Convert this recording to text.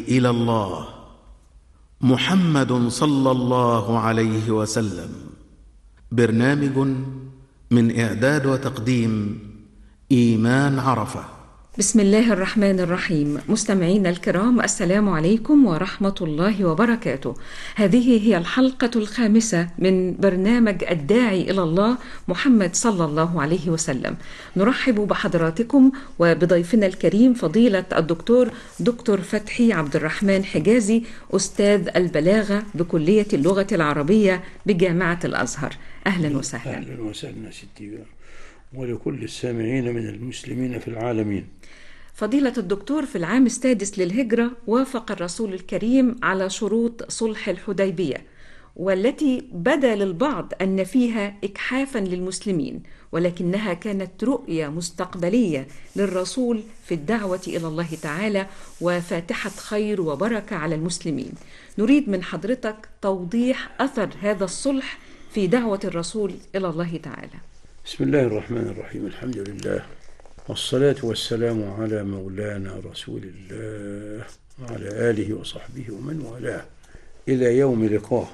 إلى الله محمد صلى الله عليه وسلم. برنامج من إعداد وتقديم إيمان عرفة. بسم الله الرحمن الرحيم. مستمعينا الكرام، السلام عليكم ورحمة الله وبركاته. هذه هي الحلقة الخامسة من برنامج الداعي إلى الله محمد صلى الله عليه وسلم. نرحب بحضراتكم وبضيفنا الكريم فضيلة الدكتور فتحي عبد الرحمن حجازي، أستاذ البلاغة بكلية اللغة العربية بجامعة الأزهر. أهلا وسهلا. أهلا وسهلا ستي، ولكل السامعين من المسلمين في العالمين. فضيلة الدكتور، في العام السادس للهجرة وافق الرسول الكريم على شروط صلح الحديبية، والتي بدا للبعض أن فيها إجحافا للمسلمين، ولكنها كانت رؤية مستقبلية للرسول في الدعوة إلى الله تعالى وفاتحة خير وبركة على المسلمين. نريد من حضرتك توضيح أثر هذا الصلح في دعوة الرسول إلى الله تعالى. بسم الله الرحمن الرحيم. الحمد لله والصلاة والسلام على مولانا رسول الله وعلى آله وصحبه ومن والاه إلى يوم لقاه.